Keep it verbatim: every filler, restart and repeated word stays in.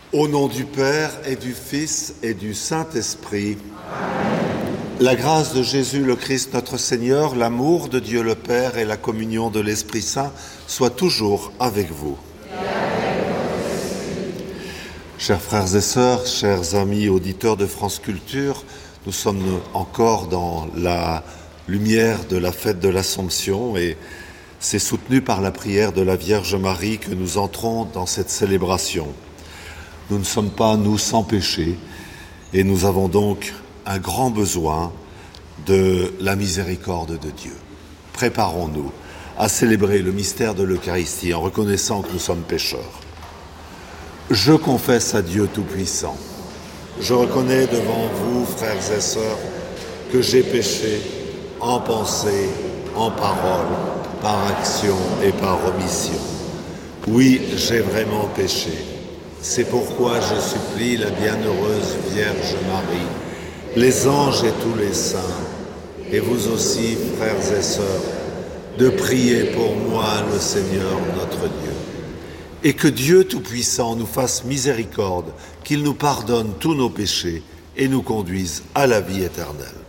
Au nom du Père et du Fils et du Saint-Esprit, la grâce de Jésus le Christ notre Seigneur, l'amour de Dieu le Père et la communion de l'Esprit Saint soient toujours avec vous. Chers frères et sœurs, chers amis auditeurs de France Culture, nous sommes encore dans la lumière de la fête de l'Assomption et c'est soutenu par la prière de la Vierge Marie que nous entrons dans cette célébration. Nous ne sommes pas, nous, sans péché et nous avons donc un grand besoin de la miséricorde de Dieu. Préparons-nous à célébrer le mystère de l'Eucharistie en reconnaissant que nous sommes pécheurs. Je confesse à Dieu Tout-Puissant. Je reconnais devant vous, frères et sœurs, que j'ai péché en pensée, en parole, par action et par omission. Oui, j'ai vraiment péché. C'est pourquoi je supplie la bienheureuse Vierge Marie, les anges et tous les saints, et vous aussi, frères et sœurs, de prier pour moi, le Seigneur notre Dieu. Et que Dieu Tout-Puissant nous fasse miséricorde, qu'il nous pardonne tous nos péchés et nous conduise à la vie éternelle.